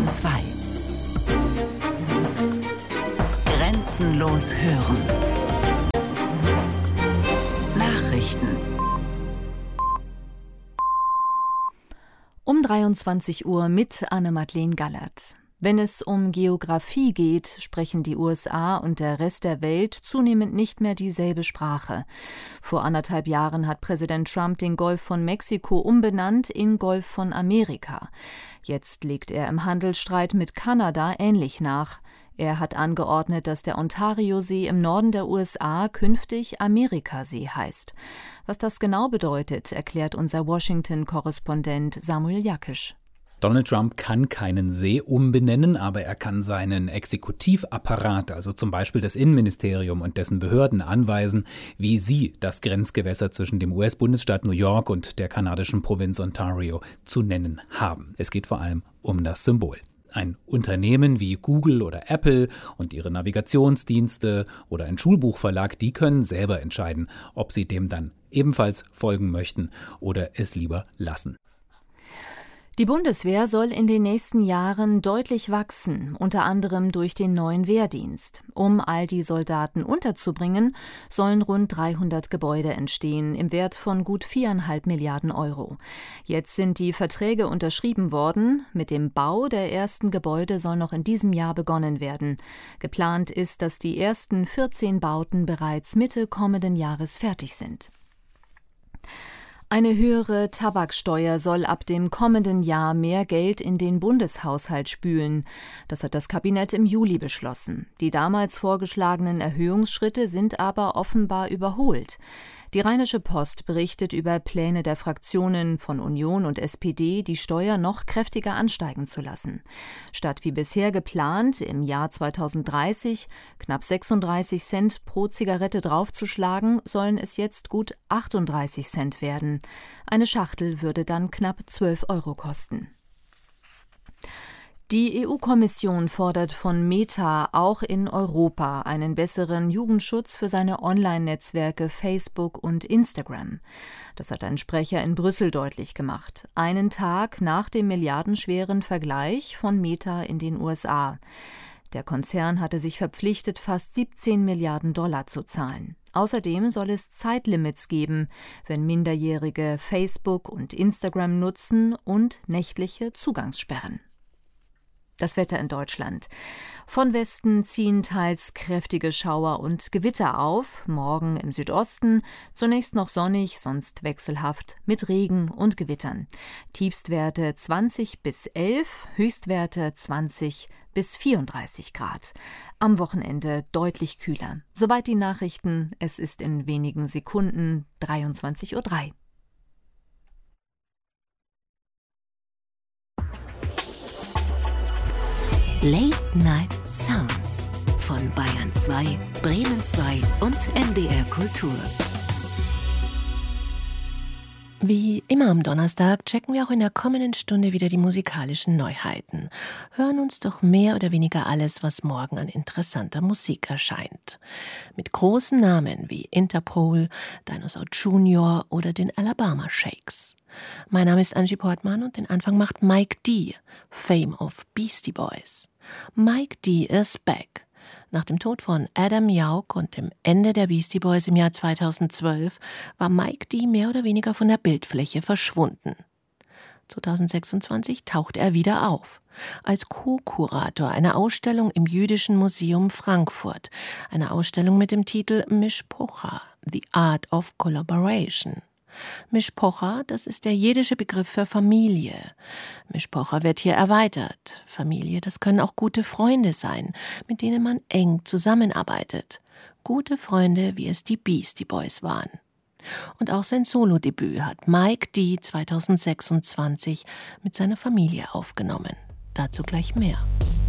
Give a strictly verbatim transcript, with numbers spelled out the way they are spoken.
zwei. Grenzenlos hören. Nachrichten. Um dreiundzwanzig Uhr mit Anne-Madeleine Gallert. Wenn es um Geografie geht, sprechen die U S A und der Rest der Welt zunehmend nicht mehr dieselbe Sprache. Vor anderthalb Jahren hat Präsident Trump den Golf von Mexiko umbenannt in Golf von Amerika. Jetzt legt er im Handelsstreit mit Kanada ähnlich nach. Er hat angeordnet, dass der Ontariosee im Norden der U S A künftig Amerikasee heißt. Was das genau bedeutet, erklärt unser Washington-Korrespondent Samuel Jakisch. Donald Trump kann keinen See umbenennen, aber er kann seinen Exekutivapparat, also zum Beispiel das Innenministerium und dessen Behörden, anweisen, wie sie das Grenzgewässer zwischen dem U S-Bundesstaat New York und der kanadischen Provinz Ontario zu nennen haben. Es geht vor allem um das Symbol. Ein Unternehmen wie Google oder Apple und ihre Navigationsdienste oder ein Schulbuchverlag, die können selber entscheiden, ob sie dem dann ebenfalls folgen möchten oder es lieber lassen. Die Bundeswehr soll in den nächsten Jahren deutlich wachsen, unter anderem durch den neuen Wehrdienst. Um all die Soldaten unterzubringen, sollen rund dreihundert Gebäude entstehen, im Wert von gut viereinhalb Milliarden Euro. Jetzt sind die Verträge unterschrieben worden. Mit dem Bau der ersten Gebäude soll noch in diesem Jahr begonnen werden. Geplant ist, dass die ersten vierzehn Bauten bereits Mitte kommenden Jahres fertig sind. Eine höhere Tabaksteuer soll ab dem kommenden Jahr mehr Geld in den Bundeshaushalt spülen. Das hat das Kabinett im Juli beschlossen. Die damals vorgeschlagenen Erhöhungsschritte sind aber offenbar überholt. Die Rheinische Post berichtet über Pläne der Fraktionen von Union und S P D, die Steuer noch kräftiger ansteigen zu lassen. Statt wie bisher geplant, im Jahr zweitausenddreißig knapp sechsunddreißig Cent pro Zigarette draufzuschlagen, sollen es jetzt gut achtunddreißig Cent werden. Eine Schachtel würde dann knapp zwölf Euro kosten. Die E U-Kommission fordert von Meta auch in Europa einen besseren Jugendschutz für seine Online-Netzwerke Facebook und Instagram. Das hat ein Sprecher in Brüssel deutlich gemacht. Einen Tag nach dem milliardenschweren Vergleich von Meta in den U S A. Der Konzern hatte sich verpflichtet, fast siebzehn Milliarden Dollar zu zahlen. Außerdem soll es Zeitlimits geben, wenn Minderjährige Facebook und Instagram nutzen, und nächtliche Zugangssperren. Das Wetter in Deutschland. Von Westen ziehen teils kräftige Schauer und Gewitter auf. Morgen im Südosten zunächst noch sonnig, sonst wechselhaft mit Regen und Gewittern. Tiefstwerte zwanzig bis elf, Höchstwerte zwanzig bis vierunddreißig Grad. Am Wochenende deutlich kühler. Soweit die Nachrichten. Es ist in wenigen Sekunden dreiundzwanzig Uhr drei. Late Night Sounds von Bayern zwei, Bremen zwei und M D R Kultur. Wie immer am Donnerstag checken wir auch in der kommenden Stunde wieder die musikalischen Neuheiten. Hören uns doch mehr oder weniger alles, was morgen an interessanter Musik erscheint. Mit großen Namen wie Interpol, Dinosaur Junior oder den Alabama Shakes. Mein Name ist Angie Portmann und den Anfang macht Mike D., Fame of Beastie Boys. Mike D. is back. Nach dem Tod von Adam Yauch und dem Ende der Beastie Boys im Jahr zweitausendzwölf war Mike D. mehr oder weniger von der Bildfläche verschwunden. zweitausendsechsundzwanzig tauchte er wieder auf, als Co-Kurator einer Ausstellung im Jüdischen Museum Frankfurt, eine Ausstellung mit dem Titel Mishpocha, The Art of Collaboration. Mishpocha, das ist der jiddische Begriff für Familie. Mishpocha wird hier erweitert. Familie, das können auch gute Freunde sein, mit denen man eng zusammenarbeitet. Gute Freunde, wie es die Beastie Boys waren. Und auch sein Solodebüt hat Mike D. zweitausendsechsundzwanzig mit seiner Familie aufgenommen. Dazu gleich mehr.